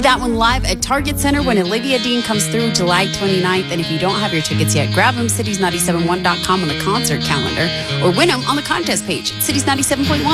See that one live at Target Center when Olivia Dean comes through July 29th. And if you don't have your tickets yet, grab them, cities971.com on the concert calendar, or win them on the contest page, Cities 97.1.